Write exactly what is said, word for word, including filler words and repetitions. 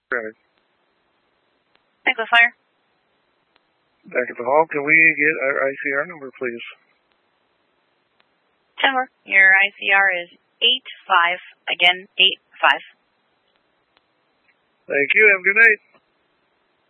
Granted. Echo Fire. Back at the hall, can we get our I C R number, please? ten four. Your I C R is eight five. Again, eight five. Thank you. Have a good night.